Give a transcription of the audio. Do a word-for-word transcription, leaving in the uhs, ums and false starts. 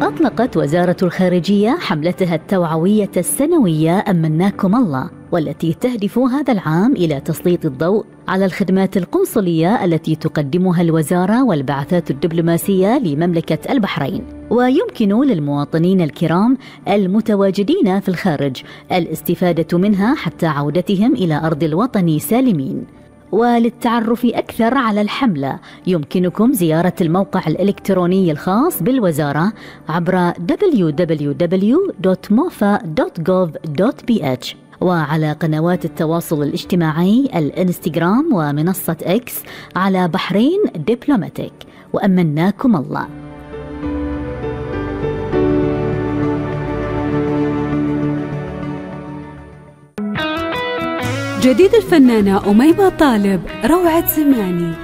أطلقت وزارة الخارجية حملتها التوعوية السنوية أمناكم الله، والتي تهدف هذا العام إلى تسليط الضوء على الخدمات القنصلية التي تقدمها الوزارة والبعثات الدبلوماسية لمملكة البحرين. ويمكن للمواطنين الكرام المتواجدين في الخارج الاستفادة منها حتى عودتهم إلى أرض الوطن سالمين. وللتعرف أكثر على الحملة يمكنكم زيارة الموقع الإلكتروني الخاص بالوزارة عبر دبليو دبليو دبليو دوت موفا دوت جوف دوت بي إتش، وعلى قنوات التواصل الاجتماعي الإنستغرام ومنصة إكس على بحرين دبلوماتيك. وأمناكم الله. جديد الفنانة أميمة طالب، روعة زماني.